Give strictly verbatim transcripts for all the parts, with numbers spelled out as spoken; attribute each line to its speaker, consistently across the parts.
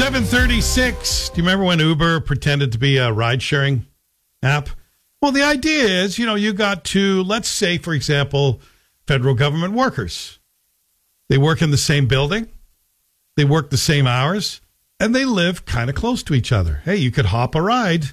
Speaker 1: seven thirty-six. Do you remember when Uber pretended to be a ride-sharing app? Well, the idea is, you know, you got to, let's say, for example, federal government workers. They work in the same building. They work the same hours. And they live kind of close to each other. Hey, you could hop a ride.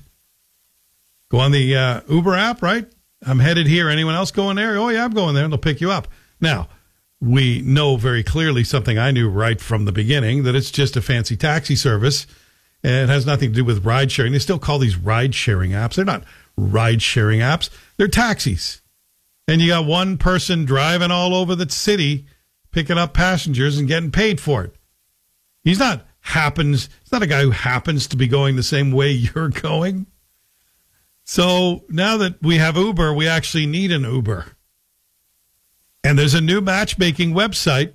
Speaker 1: Go on the uh, Uber app, right? I'm headed here. Anyone else going there? Oh, yeah, I'm going there. And they'll pick you up. Now, we know very clearly something I knew right from the beginning, that it's just a fancy taxi service. And it has nothing to do with ride sharing. They still call these ride sharing apps. They're not ride sharing apps. They're taxis. And you got one person driving all over the city, picking up passengers and getting paid for it. He's not happens. It's not a guy who happens to be going the same way you're going. So now that we have Uber, we actually need an Uber. And there's a new matchmaking website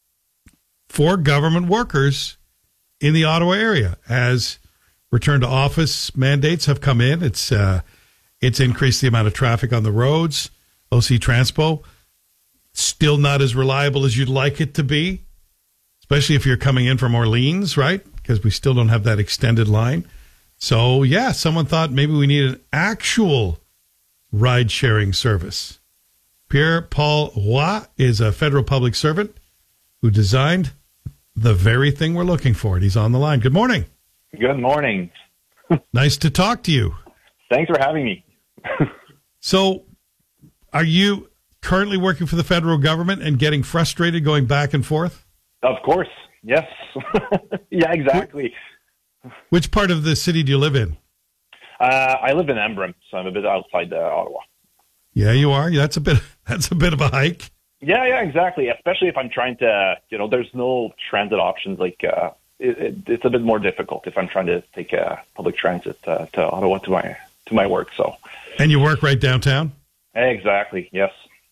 Speaker 1: for government workers in the Ottawa area as return to office mandates have come in. It's uh, it's increased the amount of traffic on the roads. O C Transpo, still not as reliable as you'd like it to be, especially if you're coming in from Orleans, right? Because we still don't have that extended line. So, yeah, someone thought maybe we need an actual ride-sharing service. Pierre-Paul Roy is a federal public servant who designed the very thing we're looking for. And he's on the line. Good morning.
Speaker 2: Good morning.
Speaker 1: Nice to talk to you.
Speaker 2: Thanks for having me.
Speaker 1: So, are you currently working for the federal government and getting frustrated going back and forth?
Speaker 2: Of course. Yes. Yeah, exactly.
Speaker 1: Which part of the city do you live in?
Speaker 2: Uh, I live in Embrun, so I'm a bit outside uh, Ottawa.
Speaker 1: Yeah, you are. That's a bit. That's a bit of a hike.
Speaker 2: Yeah, yeah, exactly. Especially if I'm trying to, you know, there's no transit options. Like, uh, it, it, it's a bit more difficult if I'm trying to take uh, public transit uh, to Ottawa to my to my work. So.
Speaker 1: And you work right downtown?
Speaker 2: Exactly. Yes.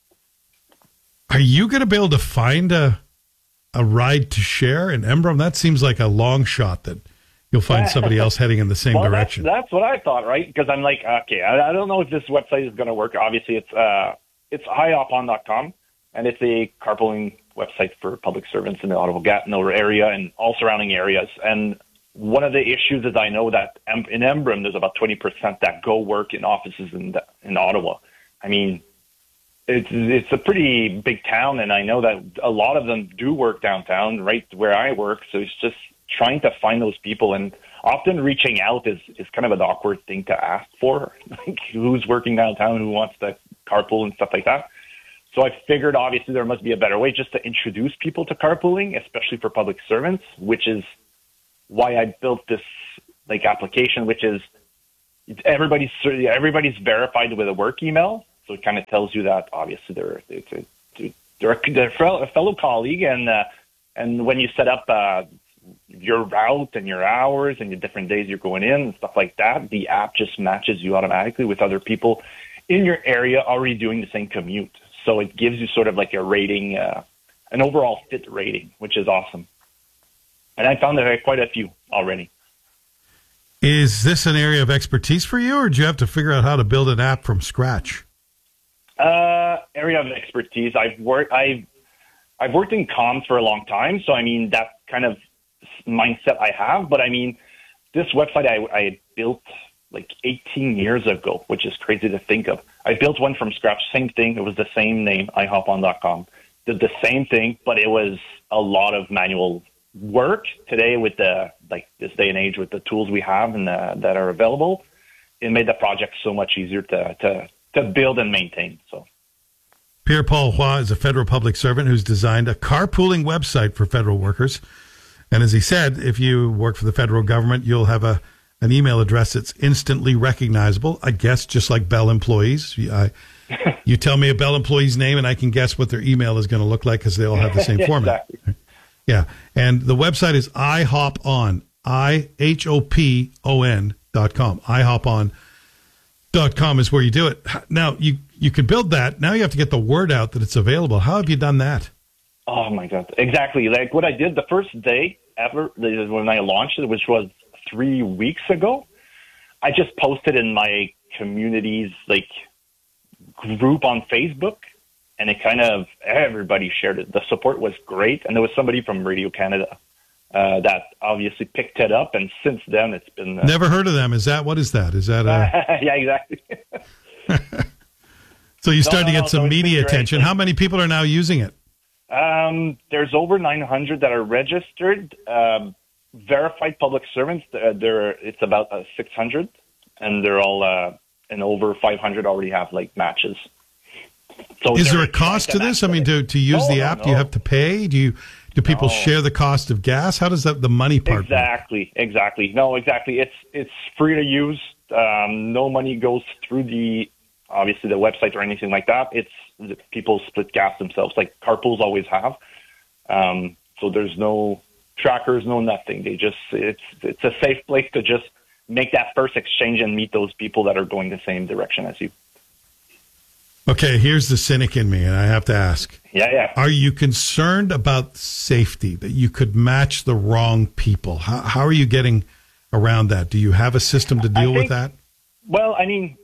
Speaker 1: Are you going to be able to find a a ride to share in Embrun? That seems like a long shot that you'll find somebody else heading in the same
Speaker 2: well,
Speaker 1: direction.
Speaker 2: That's, that's what I thought, right? Because I'm like, okay, I, I don't know if this website is going to work. Obviously, it's uh, it's i hop on dot com, and it's a carpooling website for public servants in the Ottawa-Gatineau area and all surrounding areas. And one of the issues is I know that in Embrun, there's about twenty percent that go work in offices in the, in Ottawa. I mean, it's it's a pretty big town, and I know that a lot of them do work downtown, right where I work. So it's just trying to find those people, and often reaching out is, is kind of an awkward thing to ask for, like who's working downtown, who wants to carpool and stuff like that. So I figured obviously there must be a better way just to introduce people to carpooling, especially for public servants, which is why I built this like application, which is everybody's everybody's verified with a work email. So it kind of tells you that obviously they're it's a, they're a, they're a fellow colleague, and uh, and when you set up uh, your route and your hours and the different days you're going in and stuff like that, the app just matches you automatically with other people in your area already doing the same commute. So it gives you sort of like a rating, uh, an overall fit rating, which is awesome. And I found there are quite a few already.
Speaker 1: Is this an area of expertise for you, or do you have to figure out how to build an app from scratch?
Speaker 2: Uh, area of expertise. I've worked. I've I've worked in comms for a long time, so I mean that kind of mindset I have. But I mean, this website I, I built like eighteen years ago, which is crazy to think of. I built one from scratch. Same thing. It was the same name, i hop on dot com. Did the same thing, but it was a lot of manual work. Today, with the like this day and age, with the tools we have and the, that are available, it made the project so much easier to to. to build and maintain. So,
Speaker 1: Pierre-Paul Roy is a federal public servant who's designed a carpooling website for federal workers. And as he said, if you work for the federal government, you'll have a an email address that's instantly recognizable, I guess, just like Bell employees. I, you tell me a Bell employee's name, and I can guess what their email is going to look like because they all have the same
Speaker 2: yeah,
Speaker 1: format.
Speaker 2: Exactly.
Speaker 1: Yeah. And the website is iHopOn, I H O P O N dot com. i hop on dot com is where you do it. Now, you, you can build that. Now you have to get the word out that it's available. How have you done that?
Speaker 2: Oh, my God. Exactly. Like what I did the first day ever when I launched it, which was three weeks ago, I just posted in my community's like group on Facebook, and it kind of, everybody shared it. The support was great. And there was somebody from Radio Canada uh, that obviously picked it up, and since then it's been uh,
Speaker 1: never heard of them. Is that what is that? Is that a...
Speaker 2: yeah, exactly.
Speaker 1: So you started
Speaker 2: no,
Speaker 1: to
Speaker 2: no,
Speaker 1: get some
Speaker 2: no,
Speaker 1: media attention. How many people are now using it?
Speaker 2: Um, there's over nine hundred that are registered, um, verified public servants. Uh, there, it's about uh, six hundred, and they're all uh, and over five hundred already have like matches. So
Speaker 1: is there a cost to this? I mean, to to use
Speaker 2: no,
Speaker 1: the
Speaker 2: no,
Speaker 1: app,
Speaker 2: no.
Speaker 1: do you have to pay? Do you do people
Speaker 2: No.
Speaker 1: share the cost of gas? How does that the money part work?
Speaker 2: Exactly, exactly. No, exactly. It's it's free to use. Um, no money goes through the obviously the website or anything like that. It's people split gas themselves, like carpools always have. Um, so there's no trackers, no nothing. They just it's it's a safe place to just make that first exchange and meet those people that are going the same direction as you.
Speaker 1: Okay, here's the cynic in me, and I have to ask.
Speaker 2: Yeah, yeah.
Speaker 1: Are you concerned about safety, that you could match the wrong people? How, how are you getting around that? Do you have a system to deal
Speaker 2: think,
Speaker 1: with that?
Speaker 2: Well, I mean,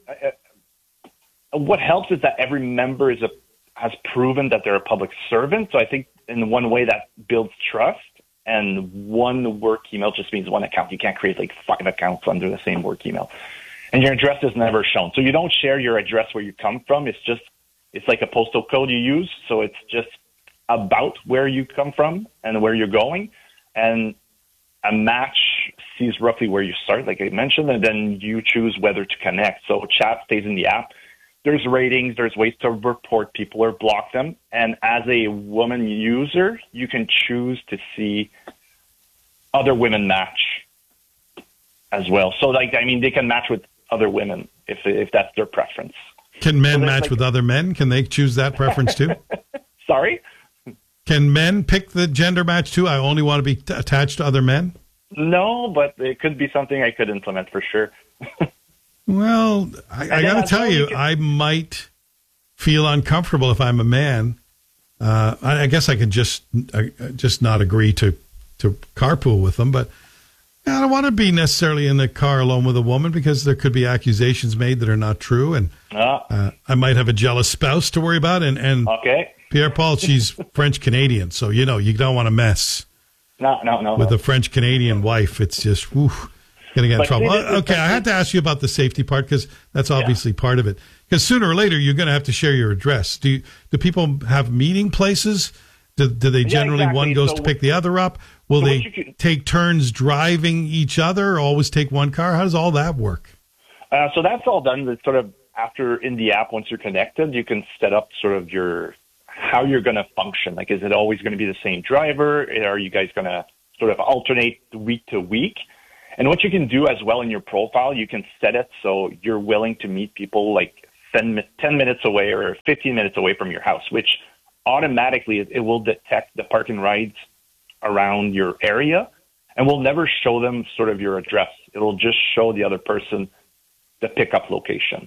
Speaker 2: uh, what helps is that every member is a has proven that they're a public servant. So I think in one way that builds trust. And one work email just means one account. You can't create like five accounts under the same work email. And your address is never shown. So you don't share your address where you come from. It's just, it's like a postal code you use. So it's just about where you come from and where you're going. And a match sees roughly where you start, like I mentioned, and then you choose whether to connect. So chat stays in the app. There's ratings, there's ways to report people or block them. And as a woman user, you can choose to see other women match as well. So, like, I mean, they can match with other women if if that's their preference.
Speaker 1: Can men
Speaker 2: so
Speaker 1: match
Speaker 2: like,
Speaker 1: with other men? Can they choose that preference too?
Speaker 2: Sorry?
Speaker 1: Can men pick the gender match too? I only want to be t- attached to other men?
Speaker 2: No, but it could be something I could implement for sure.
Speaker 1: Well, I, I got to tell you, you can... I might feel uncomfortable if I'm a man. Uh, I, I guess I can just uh, just not agree to, to carpool with them, but I don't want to be necessarily in the car alone with a woman because there could be accusations made that are not true, and
Speaker 2: uh,
Speaker 1: uh, I might have a jealous spouse to worry about. And, and
Speaker 2: okay.
Speaker 1: Pierre-Paul, she's French-Canadian, so, you know, you don't want to mess
Speaker 2: no, no, no,
Speaker 1: with
Speaker 2: no.
Speaker 1: a French-Canadian wife. It's just, whew. Going to get in
Speaker 2: but
Speaker 1: trouble.
Speaker 2: See, this,
Speaker 1: okay, I had to ask you about the safety part because that's obviously yeah. part of it. Because sooner or later, you're going to have to share your address. Do you, do people have meeting places? Do, do they generally,
Speaker 2: yeah, exactly.
Speaker 1: one goes
Speaker 2: so,
Speaker 1: to pick the other up? Will
Speaker 2: so
Speaker 1: they
Speaker 2: can,
Speaker 1: take turns driving each other or always take one car? How does all that work?
Speaker 2: Uh, so that's all done. It's sort of after in the app, once you're connected, you can set up sort of your how you're going to function. Like, is it always going to be the same driver? Are you guys going to sort of alternate week to week? And what you can do as well in your profile, you can set it so you're willing to meet people like ten minutes away or fifteen minutes away from your house, which automatically it will detect the park and rides around your area and will never show them sort of your address. It'll just show the other person the pickup location.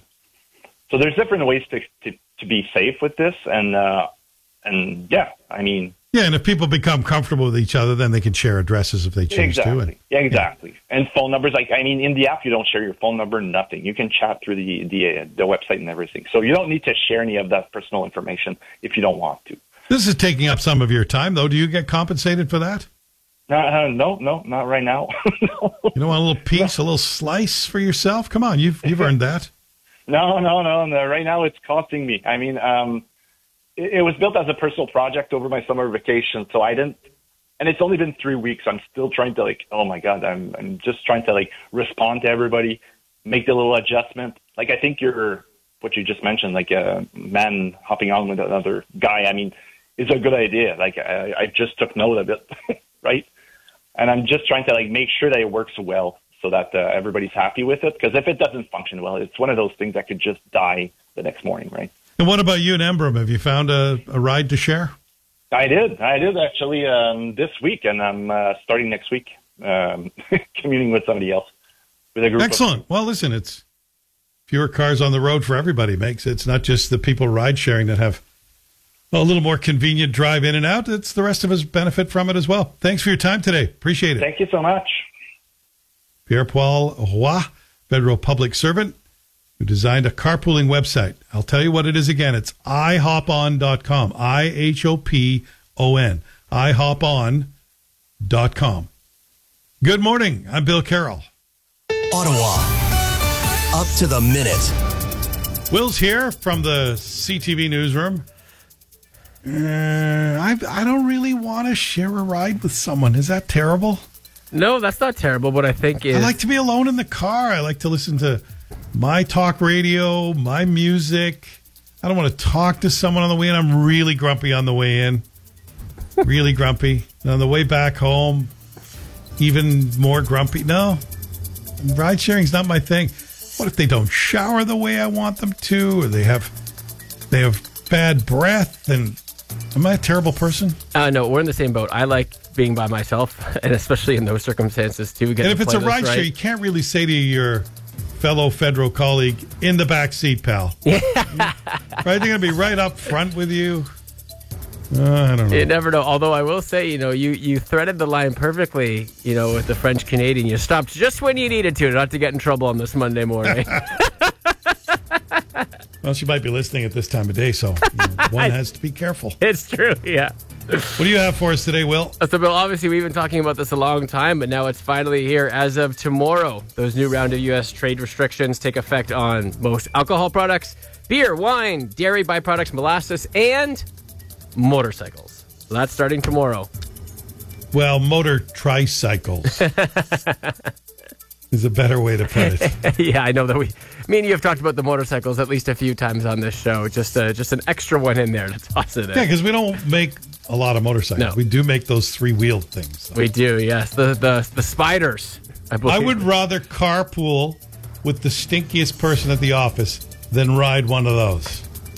Speaker 2: So there's different ways to, to, to be safe with this. And, uh, and yeah, I mean,
Speaker 1: yeah, and if people become comfortable with each other, then they can share addresses if they choose
Speaker 2: exactly.
Speaker 1: to. And,
Speaker 2: yeah, exactly. Yeah. And phone numbers, like, I mean, in the app, you don't share your phone number, nothing. You can chat through the, the, uh, the website and everything. So you don't need to share any of that personal information if you don't want to.
Speaker 1: This is taking up some of your time, though. Do you get compensated for that?
Speaker 2: Uh, uh, no, no, not right now. No.
Speaker 1: You don't want a little piece, a little slice for yourself? Come on, you've you've earned that.
Speaker 2: No, no, no, no. Right now, it's costing me. I mean, um, it, it was built as a personal project over my summer vacation, so I didn't. And it's only been three weeks. I'm still trying to like. Oh my God, I'm I'm just trying to like respond to everybody, make the little adjustment. Like I think you're what you just mentioned, like a man hopping on with another guy. I mean, is a good idea. Like I, I just took note of it, right? And I'm just trying to like make sure that it works well so that uh, everybody's happy with it. Because if it doesn't function well, it's one of those things that could just die the next morning, right?
Speaker 1: And what about you and Embrum? Have you found a, a ride to share?
Speaker 2: I did. I did actually um, this week, and I'm uh, starting next week um, commuting with somebody else. With a group.
Speaker 1: Excellent.
Speaker 2: Of-
Speaker 1: well, listen, it's fewer cars on the road for everybody. Makes it's not just the people ride sharing that have a little more convenient drive in and out. It's the rest of us benefit from it as well. Thanks for your time today. Appreciate it.
Speaker 2: Thank you so much.
Speaker 1: Pierre-Paul Roy, federal public servant, who designed a carpooling website. I'll tell you what it is again. It's i hop on dot com. I H O P O N. i hop on dot com. Good morning. I'm Bill Carroll.
Speaker 3: Ottawa. Up to the minute.
Speaker 1: Will's here from the C T V newsroom. Uh, I, I don't really want to share a ride with someone. Is that terrible?
Speaker 4: No, that's not terrible. What I think is...
Speaker 1: I like to be alone in the car. I like to listen to my talk radio, my music. I don't want to talk to someone on the way in. I'm really grumpy on the way in. Really grumpy. And on the way back home, even more grumpy. No, ride sharing's not my thing. What if they don't shower the way I want them to, or they have they have bad breath? And am I a terrible person?
Speaker 4: Uh, no, we're in the same boat. I like being by myself, and especially in those circumstances too.
Speaker 1: And if it's a ride share, you can't really say to your fellow federal colleague, in the back seat, pal. Yeah. Right? They're going to be right up front with you. Uh, I don't know.
Speaker 4: You never know. Although I will say, you know, you, you threaded the line perfectly, you know, with the French Canadian. You stopped just when you needed to, not to get in trouble on this Monday morning.
Speaker 1: Well, she might be listening at this time of day, so you know, one has to be careful.
Speaker 4: It's true, yeah.
Speaker 1: What do you have for us today, Will?
Speaker 4: So, Bill, obviously we've been talking about this a long time, but now it's finally here. As of tomorrow, those new round of U S trade restrictions take effect on most alcohol products, beer, wine, dairy byproducts, molasses, and motorcycles. So that's starting tomorrow.
Speaker 1: Well, motor tricycles is a better way to put it.
Speaker 4: Yeah, I know that we, me and you have talked about the motorcycles at least a few times on this show. Just uh, just an extra one in there to toss it in.
Speaker 1: Yeah, because we don't make a lot of motorcycles.
Speaker 4: No.
Speaker 1: We do make those three-wheeled things, though.
Speaker 4: We do, yes. The the the spiders. I,
Speaker 1: I would rather carpool with the stinkiest person at the office than ride one of those.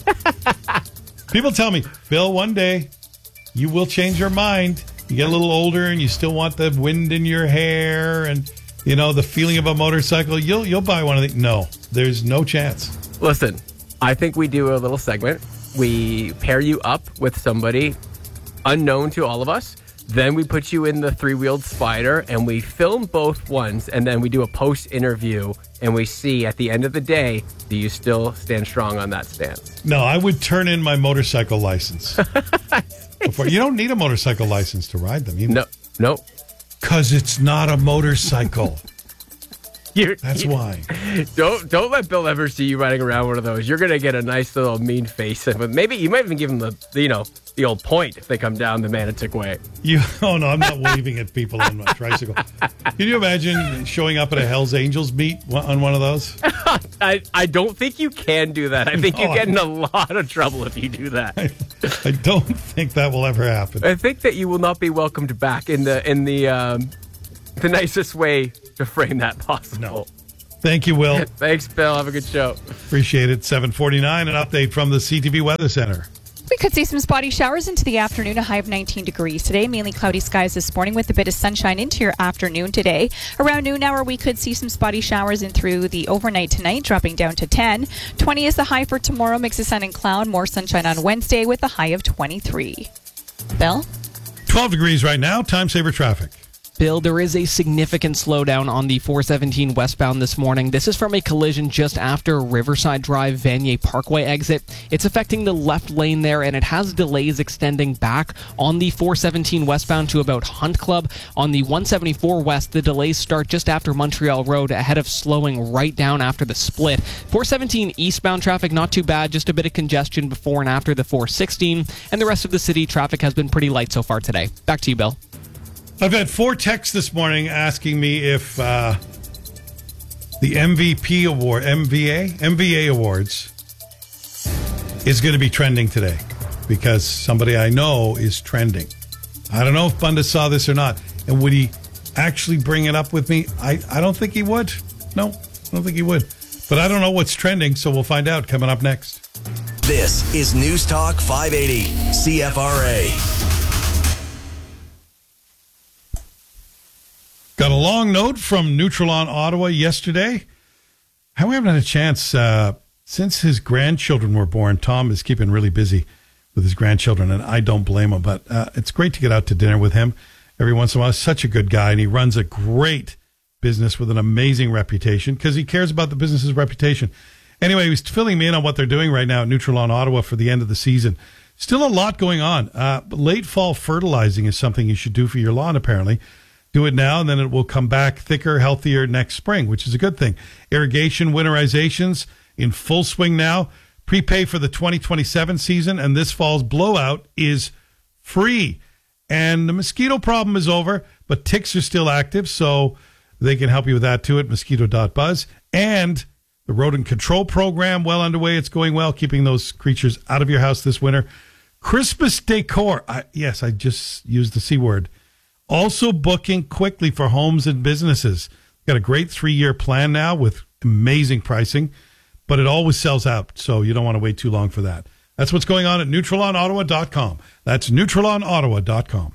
Speaker 1: People tell me, Bill, one day you will change your mind. You get a little older and you still want the wind in your hair and, you know, the feeling of a motorcycle. You'll you'll buy one of these. No, there's no chance.
Speaker 4: Listen, I think we do a little segment. We pair you up with somebody unknown to all of us. Then we put you in the three-wheeled spider and we film both ones, and then we do a post-interview and we see at the end of the day, do you still stand strong on that stance?
Speaker 1: No, I would turn in my motorcycle license. Before. You don't need a motorcycle license to ride them. You
Speaker 4: no, no.
Speaker 1: Because it's not a motorcycle.
Speaker 4: You're,
Speaker 1: That's
Speaker 4: you,
Speaker 1: why.
Speaker 4: Don't don't let Bill ever see you riding around one of those. You're gonna get a nice little mean face, but maybe you might even give him the, the you know the old point if they come down the Manitic way.
Speaker 1: You oh no, I'm not waving at people on my tricycle. Can you imagine showing up at a Hell's Angels meet on one of those?
Speaker 4: I I don't think you can do that. I think
Speaker 1: no,
Speaker 4: you get in a lot of trouble if you do that.
Speaker 1: I, I don't think that will ever happen.
Speaker 4: I think that you will not be welcomed back in the in the um, the nicest way to frame that possible.
Speaker 1: No. Thank you, Will.
Speaker 4: Thanks, Bill. Have a good show.
Speaker 1: Appreciate it. seven forty-nine, an update from the C T V Weather Center.
Speaker 5: We could see some spotty showers into the afternoon, a high of nineteen degrees today. Mainly cloudy skies this morning with a bit of sunshine into your afternoon today. Around noon hour, we could see some spotty showers in through the overnight tonight, dropping down to ten. twenty is the high for tomorrow. Mix of sun and cloud. More sunshine on Wednesday with a high of twenty-three. Bill?
Speaker 1: twelve degrees right now. Time saver traffic.
Speaker 6: Bill, there is a significant slowdown on the four seventeen westbound this morning. This is from a collision just after Riverside Drive Vanier Parkway exit. It's affecting the left lane there, and it has delays extending back on the four seventeen westbound to about Hunt Club. On the one seventy-four west, the delays start just after Montreal Road, ahead of slowing right down after the split. four seventeen eastbound traffic, not too bad, just a bit of congestion before and after the four sixteen, and the rest of the city traffic has been pretty light so far today. Back to you, Bill.
Speaker 1: I've had four texts this morning asking me if uh, the M V P award, M V A, M V A awards is going to be trending today because somebody I know is trending. I don't know if Bunda saw this or not. And would he actually bring it up with me? I, I don't think he would. No, I don't think he would. But I don't know what's trending, so we'll find out coming up next.
Speaker 3: This is News Talk five eighty C F R A.
Speaker 1: Got a long note from Nutrilon Ottawa yesterday. I haven't had a chance uh, since his grandchildren were born. Tom is keeping really busy with his grandchildren, and I don't blame him. But uh, it's great to get out to dinner with him every once in a while. He's such a good guy, and he runs a great business with an amazing reputation because he cares about the business's reputation. Anyway, he was filling me in on what they're doing right now at Nutrilon Ottawa for the end of the season. Still a lot going on. Uh, late fall fertilizing is something you should do for your lawn, apparently. Do it now, and then it will come back thicker, healthier next spring, which is a good thing. Irrigation winterizations in full swing now. Prepay for the twenty twenty-seven season, and this fall's blowout is free. And the mosquito problem is over, but ticks are still active, so they can help you with that too at mosquito dot buzz. And the rodent control program, well underway. It's going well, keeping those creatures out of your house this winter. Christmas decor. I, yes, I just used the C word. Also booking quickly for homes and businesses. Got a great three-year plan now with amazing pricing, but it always sells out, so you don't want to wait too long for that. That's what's going on at Neutralon Ottawa dot com. That's Neutralon Ottawa dot com.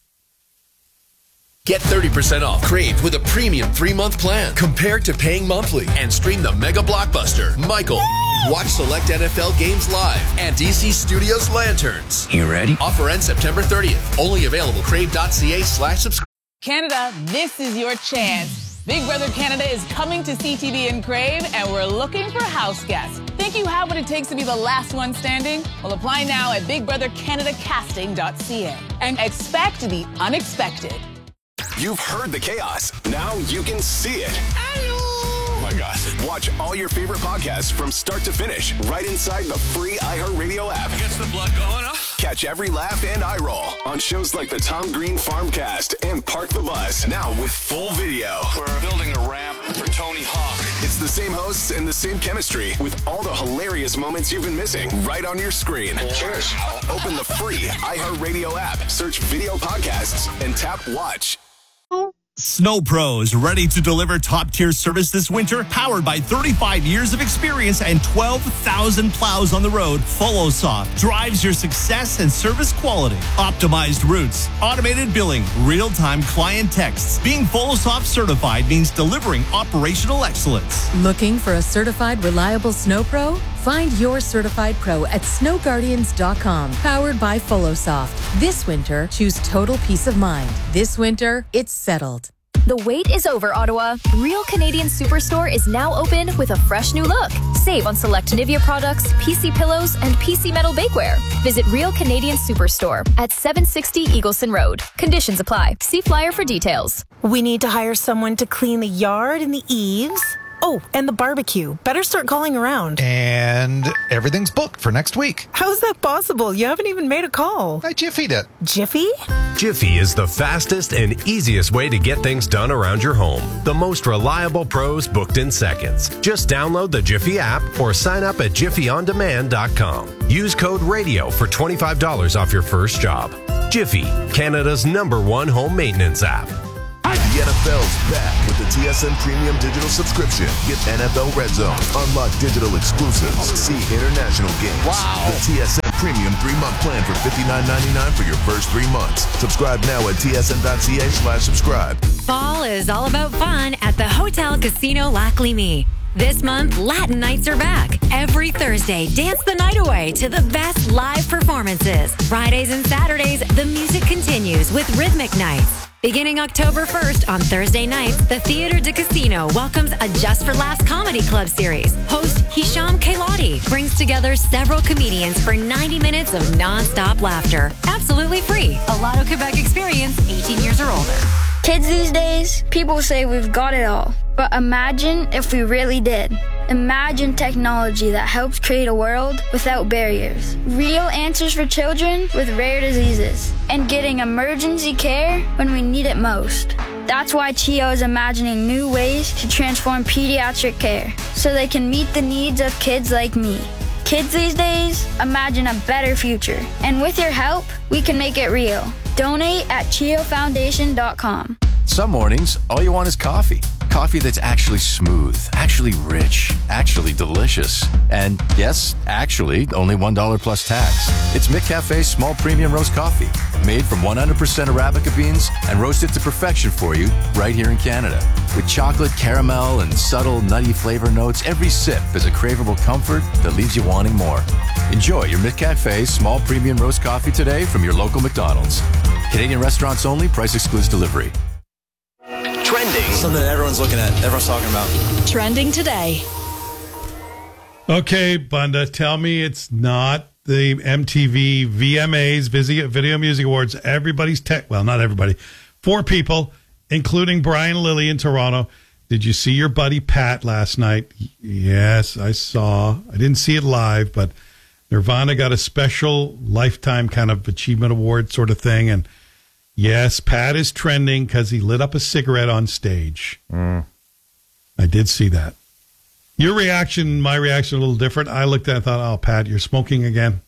Speaker 7: Get thirty percent off Crave with a premium three-month plan compared to paying monthly, and stream the mega blockbuster, Michael. Watch select N F L games live and D C Studios Lanterns.
Speaker 8: You ready?
Speaker 7: Offer ends September thirtieth. Only available crave.ca slash subscribe.
Speaker 9: Canada, this is your chance. Big Brother Canada is coming to C T V and Crave, and we're looking for house guests. Think you have what it takes to be the last one standing? Well, apply now at big brother canada casting dot c a and expect the unexpected.
Speaker 10: You've heard the chaos. Now you can see it. Oh my God. Watch all your favorite podcasts from start to finish right inside the free iHeartRadio app.
Speaker 11: Gets the blood going, huh?
Speaker 10: Catch every laugh and eye roll on shows like the Tom Green Farmcast and Park the Bus. Now with full video.
Speaker 11: We're building a ramp for Tony Hawk.
Speaker 10: It's the same hosts and the same chemistry with all the hilarious moments you've been missing right on your screen.
Speaker 11: Cheers.
Speaker 10: Open the free iHeartRadio app, search video podcasts, and tap watch.
Speaker 12: Snow Pros, ready to deliver top-tier service this winter? Powered by thirty-five years of experience and twelve thousand plows on the road, FollowSoft drives your success and service quality. Optimized routes, automated billing, real-time client texts. Being FollowSoft certified means delivering operational excellence.
Speaker 13: Looking for a certified, reliable Snow Pro? Find your certified pro at snow guardians dot com. Powered by FollowSoft. This winter, choose total peace of mind. This winter, it's settled.
Speaker 14: The wait is over, Ottawa. Real Canadian Superstore is now open with a fresh new look. Save on select Nivea products, P C pillows, and P C metal bakeware. Visit Real Canadian Superstore at seven sixty Eagleson Road. Conditions apply. See flyer for details.
Speaker 15: We need to hire someone to clean the yard and the eaves. Oh, and the barbecue. Better start calling around.
Speaker 16: And everything's booked for next week.
Speaker 15: How's that possible? You haven't even made a call.
Speaker 16: I Jiffy'd it.
Speaker 15: Jiffy?
Speaker 17: Jiffy is the fastest and easiest way to get things done around your home. The most reliable pros booked in seconds. Just download the Jiffy app or sign up at jiffy on demand dot com. Use code RADIO for twenty-five dollars off your first job. Jiffy, Canada's number one home maintenance app.
Speaker 18: The N F L's back with the T S N Premium Digital Subscription. Get N F L Red Zone, unlock digital exclusives, see international games.
Speaker 11: Wow.
Speaker 18: The T S N Premium three-month plan for fifty-nine ninety-nine for your first three months. Subscribe now at T S N dot C A slash subscribe.
Speaker 19: Fall is all about fun at the Hotel Casino Lac Limi. This month, Latin nights are back. Every Thursday, dance the night away to the best live performances. Fridays and Saturdays, the music continues with rhythmic nights. Beginning October first on Thursday nights, the Theatre de Casino welcomes a Just for Laughs Comedy Club series. Host Hisham Kailati brings together several comedians for ninety minutes of non-stop laughter. Absolutely free. A Lotto Quebec experience, eighteen years or older.
Speaker 20: Kids these days, people say we've got it all. But imagine if we really did. Imagine technology that helps create a world without barriers. Real answers for children with rare diseases. And getting emergency care when we need it most. That's why C H I O is imagining new ways to transform pediatric care so they can meet the needs of kids like me. Kids these days, imagine a better future. And with your help, we can make it real. Donate at C H I O foundation dot com.
Speaker 21: Some mornings, all you want is coffee. Coffee that's actually smooth, actually rich, actually delicious. And yes, actually, only one dollar plus tax. It's McCafe's small premium roast coffee, made from one hundred percent Arabica beans and roasted to perfection for you right here in Canada. With chocolate, caramel, and subtle nutty flavor notes, every sip is a craveable comfort that leaves you wanting more. Enjoy your McCafe's small premium roast coffee today from your local McDonald's. Canadian restaurants only, price excludes delivery.
Speaker 3: Trending. Something everyone's looking at, everyone's talking about.
Speaker 19: Trending today.
Speaker 1: Okay, Bunda, tell me it's not the M T V V M As, Video Music Awards. Everybody's tech, well, not everybody. Four people including Brian Lilly in Toronto. Did you see your buddy Pat last night? Yes, I saw. I didn't see it live, but Nirvana got a special lifetime kind of achievement award sort of thing. And yes, Pat is trending because he lit up a cigarette on stage.
Speaker 8: Mm.
Speaker 1: I did see that. Your reaction, my reaction, a little different. I looked at it and thought, oh, Pat, you're smoking again.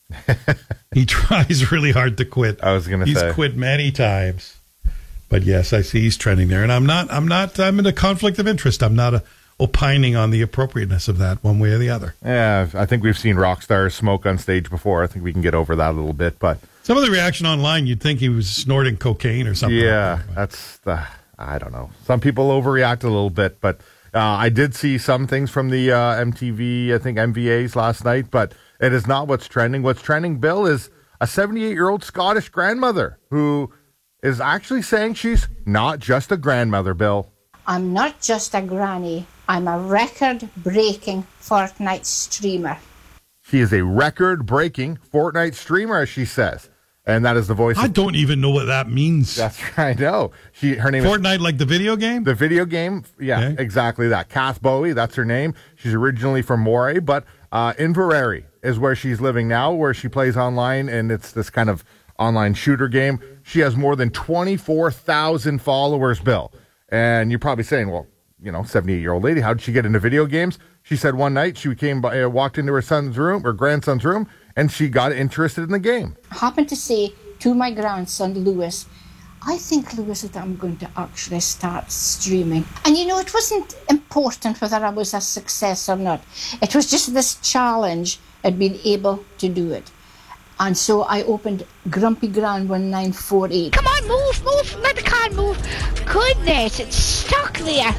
Speaker 1: He tries really hard to quit.
Speaker 8: I was going to say.
Speaker 1: He's quit many times. But yes, I see he's trending there. And I'm not, I'm not, I'm in a conflict of interest. I'm not a, opining on the appropriateness of that one way or the other.
Speaker 8: Yeah, I think we've seen rock stars smoke on stage before. I think we can get over that a little bit. But
Speaker 1: some of the reaction online, you'd think he was snorting cocaine or something.
Speaker 8: Yeah,
Speaker 1: like that.
Speaker 8: that's the, I don't know. Some people overreact a little bit, but uh, I did see some things from the uh, M T V, I think M V As last night, but it is not what's trending. What's trending, Bill, is a seventy-eight-year-old Scottish grandmother who is actually saying she's not just a grandmother, Bill.
Speaker 22: I'm not just a granny. I'm a record-breaking Fortnite streamer.
Speaker 8: She is a record-breaking Fortnite streamer, as she says. And that is the voice.
Speaker 1: I of, don't even know what that means.
Speaker 8: That's I know. She her name
Speaker 1: Fortnite,
Speaker 8: is,
Speaker 1: like the video game?
Speaker 8: The video game. Yeah, okay. Exactly that. Kath Bowie, that's her name. She's originally from Moray, but uh, Inverary is where she's living now, where she plays online, and it's this kind of online shooter game. She has more than twenty-four thousand followers, Bill. And you're probably saying, well, you know, seventy-eight-year-old lady, how did she get into video games? She said one night she came by, uh, walked into her son's room, her grandson's room, and she got interested in the game.
Speaker 22: I happened to say to my grandson, Lewis, I think, Lewis, that I'm going to actually start streaming. And, you know, it wasn't important whether I was a success or not. It was just this challenge at being able to do it. And so I opened Grumpy Gran one nine four eight.
Speaker 23: Come on, move, move, let the car move. Goodness, it's stuck there.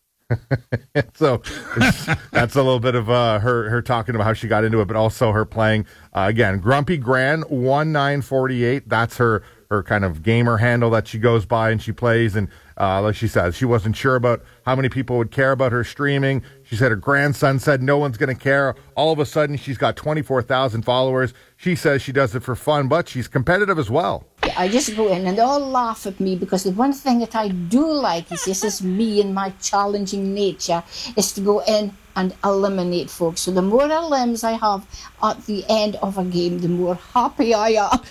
Speaker 8: So that's a little bit of uh, her her talking about how she got into it, but also her playing, uh, again, Grumpy Gran one nine four eight. That's her, her kind of gamer handle that she goes by and she plays. And uh, like she says, she wasn't sure about how many people would care about her streaming. She said her grandson said no one's going to care. All of a sudden, she's got twenty-four thousand followers. She says she does it for fun, but she's competitive as well.
Speaker 22: I just go in and they all laugh at me because the one thing that I do like is this is me and my challenging nature is to go in and eliminate folks. So the more elims I have at the end of a game, the more happy I am.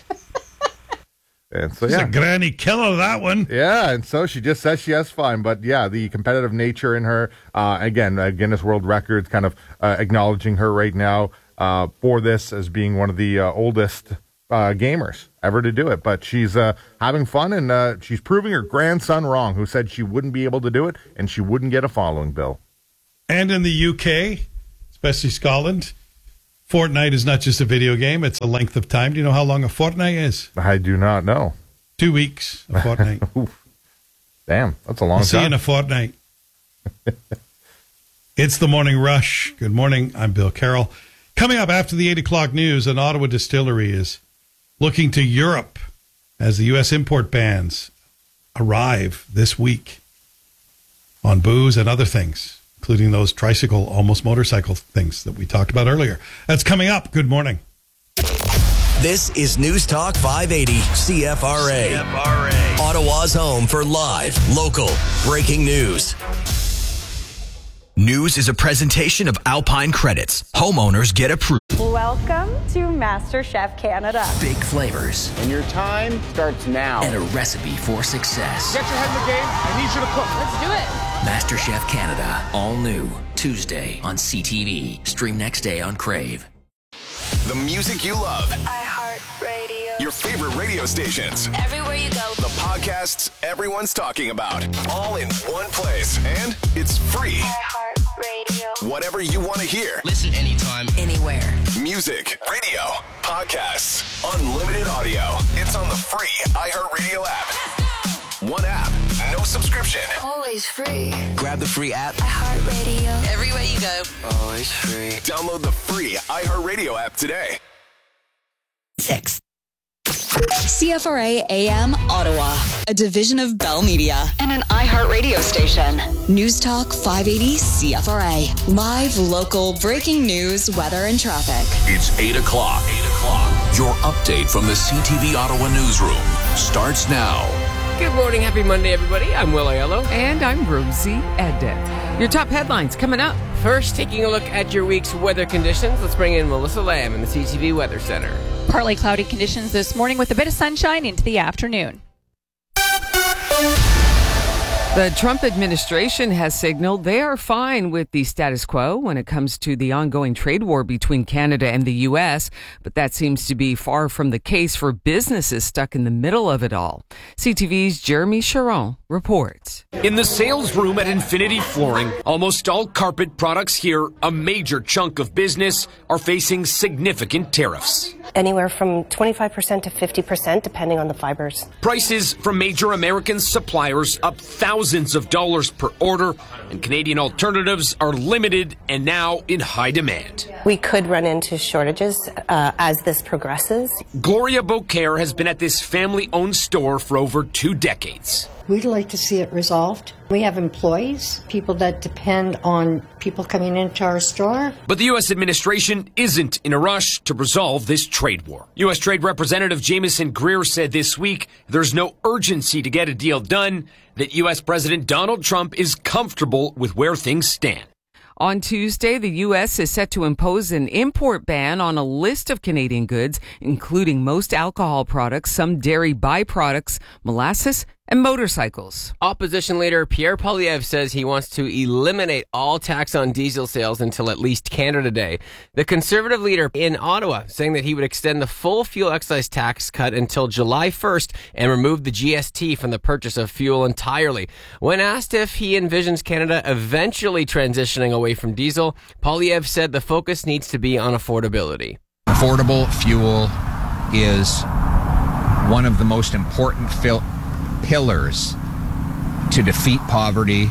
Speaker 8: And so,
Speaker 1: She's
Speaker 8: yeah.
Speaker 1: a granny killer, that one.
Speaker 8: Yeah, and so she just says she has fun. But, yeah, the competitive nature in her, uh, again, uh, Guinness World Records kind of uh, acknowledging her right now uh, for this as being one of the uh, oldest uh, gamers ever to do it. But she's uh, having fun, and uh, she's proving her grandson wrong, who said she wouldn't be able to do it, and she wouldn't get a following, Bill.
Speaker 1: And in the U K, especially Scotland, Fortnite is not just a video game, it's a length of time. Do you know how long a fortnight is?
Speaker 8: I do not know.
Speaker 1: Two weeks, a fortnight.
Speaker 8: Damn, that's a long
Speaker 1: I'll
Speaker 8: time.
Speaker 1: See you in a fortnight. It's the Morning Rush. Good morning, I'm Bill Carroll. Coming up after the eight o'clock news, an Ottawa distillery is looking to Europe as the U S import bans arrive this week on booze and other things, including those tricycle, almost motorcycle things that we talked about earlier. That's coming up. Good morning.
Speaker 3: This is News Talk five eighty C F R A. C F R A. Ottawa's home for live, local, breaking news.
Speaker 24: News is a presentation of Alpine Credits. Homeowners get approved.
Speaker 25: Welcome to MasterChef Canada.
Speaker 24: Big flavors.
Speaker 26: And your time starts now.
Speaker 24: And a recipe for success.
Speaker 26: Get your head in the game. I need you to cook.
Speaker 25: Let's do it.
Speaker 24: MasterChef Canada. All new. Tuesday on C T V. Stream next day on Crave.
Speaker 10: The music you love.
Speaker 20: iHeartRadio.
Speaker 10: Your favorite radio stations.
Speaker 20: Everywhere you go.
Speaker 10: The podcasts everyone's talking about. All in one place. And it's free.
Speaker 20: iHeartRadio.
Speaker 10: Whatever you want to hear.
Speaker 24: Listen anytime, anywhere.
Speaker 10: Music, radio, podcasts, unlimited audio. It's on the free iHeartRadio app. One app, no subscription.
Speaker 20: Always free.
Speaker 24: Grab the free app.
Speaker 20: iHeartRadio.
Speaker 25: Everywhere you go.
Speaker 10: Always free. Download the free iHeartRadio app today.
Speaker 27: Six. C F R A A M Ottawa, a division of Bell Media and an iHeartRadio station. News Talk five eighty C F R A. Live, local, breaking news, weather, and traffic.
Speaker 7: It's eight o'clock. eight o'clock. Your update from the C T V Ottawa newsroom starts now.
Speaker 2: Good morning. Happy Monday, everybody. I'm Will Aiello.
Speaker 4: And I'm Rosie Edda. Your top headlines coming up.
Speaker 2: First, taking a look at your week's weather conditions, let's bring in Melissa Lamb in the C T V Weather Center.
Speaker 5: Partly cloudy conditions this morning with a bit of sunshine into the afternoon.
Speaker 4: The Trump administration has signaled they are fine with the status quo when it comes to the ongoing trade war between Canada and the U S, but that seems to be far from the case for businesses stuck in the middle of it all. C T V's Jeremy Charon reports.
Speaker 6: In the sales room at Infinity Flooring, almost all carpet products here, a major chunk of business, are facing significant tariffs.
Speaker 9: Anywhere from twenty-five percent to fifty percent, depending on the fibers.
Speaker 6: Prices from major American suppliers up thousands of dollars per order, and Canadian alternatives are limited and now in high demand.
Speaker 9: We could run into shortages uh, as this progresses.
Speaker 6: Gloria Beaucaire has been at this family-owned store for over two decades.
Speaker 12: We'd like to see it resolved. We have employees, people that depend on people coming into our store.
Speaker 6: But the U S administration isn't in a rush to resolve this trade war. U S Trade Representative Jameson Greer said this week there's no urgency to get a deal done, that U S President Donald Trump is comfortable with where things stand.
Speaker 4: On Tuesday, the U S is set to impose an import ban on a list of Canadian goods, including most alcohol products, some dairy byproducts, molasses, and motorcycles.
Speaker 2: Opposition leader Pierre Poilievre says he wants to eliminate all tax on diesel sales until at least Canada Day. The Conservative leader in Ottawa saying that he would extend the full fuel excise tax cut until July first and remove the G S T from the purchase of fuel entirely. When asked if he envisions Canada eventually transitioning away from diesel, Poilievre said the focus needs to be on affordability.
Speaker 13: Affordable fuel is one of the most important fil- pillars to defeat poverty,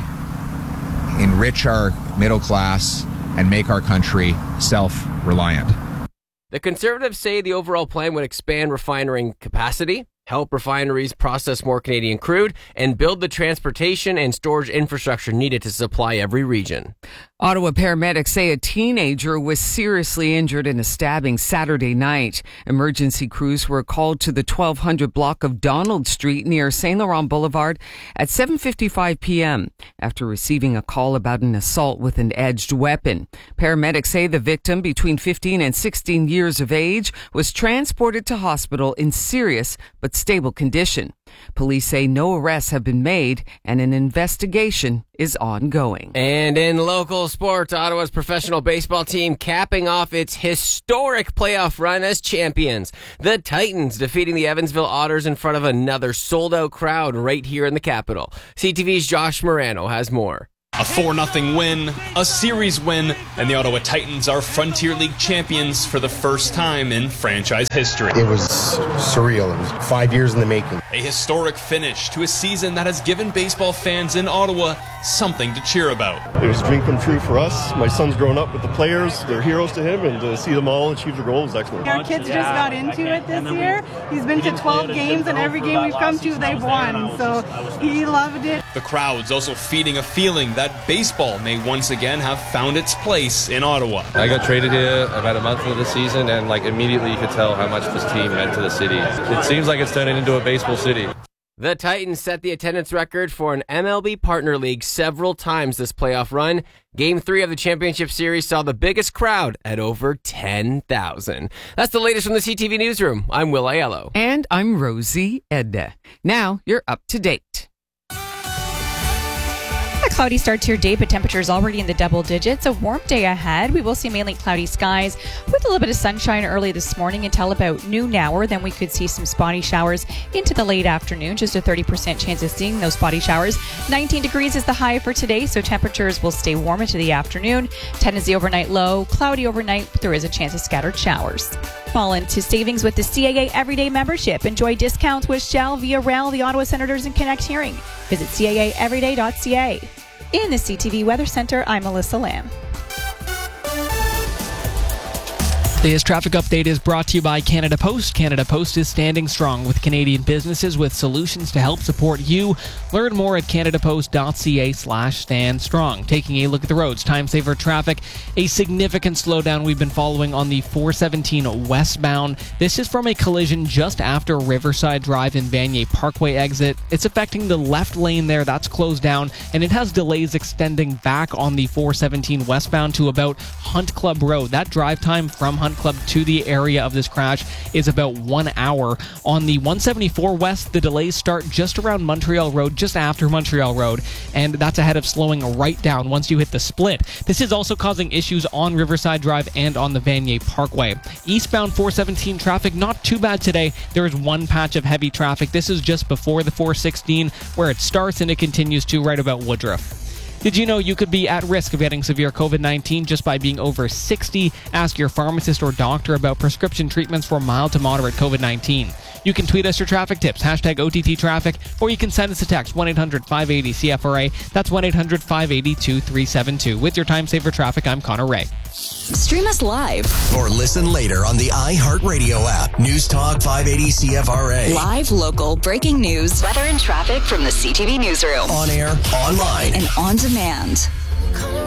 Speaker 13: enrich our middle class, and make our country self-reliant.
Speaker 2: The Conservatives say the overall plan would expand refinery capacity, help refineries process more Canadian crude, and build the transportation and storage infrastructure needed to supply every region.
Speaker 4: Ottawa paramedics say a teenager was seriously injured in a stabbing Saturday night. Emergency crews were called to the twelve hundred block of Donald Street near Saint Laurent Boulevard at seven fifty-five p.m. after receiving a call about an assault with an edged weapon. Paramedics say the victim, between fifteen and sixteen years of age, was transported to hospital in serious but stable condition. Police say no arrests have been made and an investigation is ongoing.
Speaker 2: And in local sports, Ottawa's professional baseball team capping off its historic playoff run as champions. The Titans defeating the Evansville Otters in front of another sold-out crowd right here in the capital. C T V's Josh Morano has more.
Speaker 28: A four nothing win, a series win, and the Ottawa Titans are Frontier League champions for the first time in franchise history.
Speaker 29: It was surreal. It was five years in the making.
Speaker 28: A historic finish to a season that has given baseball fans in Ottawa something to cheer about.
Speaker 30: It was a dream come true for us. My son's grown up with the players. They're heroes to him, and to see them all achieve their goals is excellent.
Speaker 31: Our kids just got into it this year. He's been to twelve games, and every game we've come to, they've won. So he loved it.
Speaker 28: The crowd's also feeding a feeling that baseball may once again have found its place in Ottawa.
Speaker 32: I got traded here about a month into the season, and like immediately you could tell how much this team meant to the city. It seems like it's turning into a baseball city.
Speaker 2: The Titans set the attendance record for an M L B partner league several times this playoff run. Game three of the championship series saw the biggest crowd at over ten thousand. That's the latest from the C T V Newsroom. I'm Will Aiello.
Speaker 4: And I'm Rosie Edda. Now you're up to date.
Speaker 5: A cloudy start to your day, but temperatures already in the double digits. A warm day ahead. We will see mainly cloudy skies with a little bit of sunshine early this morning until about noon hour. Then we could see some spotty showers into the late afternoon. Just a thirty percent chance of seeing those spotty showers. nineteen degrees is the high for today, so temperatures will stay warm into the afternoon. ten is the overnight low. Cloudy overnight, but there is a chance of scattered showers. Fall into savings with the C A A Everyday membership. Enjoy discounts with Shell, Via Rail, the Ottawa Senators, and Connect Hearing. Visit C A A everyday dot C A. In the C T V Weather Center, I'm Melissa Lamb.
Speaker 33: This traffic update is brought to you by Canada Post. Canada Post is standing strong with
Speaker 1: Canadian businesses with solutions to help support you. Learn more at canadapost.ca slash stand strong. Taking a look at the roads, time saver traffic, a significant slowdown we've been following on the four seventeen westbound. This is from a collision just after Riverside Drive and Vanier Parkway exit. It's affecting the left lane there. That's closed down, and it has delays extending back on the four seventeen westbound to about Hunt Club Road. That drive time from Hunt Club to the area of this crash is about one hour. On the one seventy-four west, the delays start just around Montreal Road, just after Montreal Road, and that's ahead of slowing right down once you hit the split. This is also causing issues on Riverside Drive and on the Vanier Parkway. Eastbound four seventeen traffic, not too bad today. There is one patch of heavy traffic. This is just before the four sixteen, where it starts and it continues to right about Woodruff. Did you know you could be at risk of getting severe covid nineteen just by being over sixty? Ask your pharmacist or doctor about prescription treatments for mild to moderate covid nineteen. You can tweet us your traffic tips, hashtag O T T traffic, or you can send us a text, one eight hundred five eight zero C F R A. That's one eight hundred five eight zero two three seven two. With your Time Saver Traffic, I'm Connor Ray.
Speaker 27: Stream us live
Speaker 3: or listen later on the iHeartRadio app. News Talk five eighty C F R A.
Speaker 27: Live, local, breaking news, weather and traffic from the C T V newsroom.
Speaker 3: On air, online,
Speaker 27: and on demand.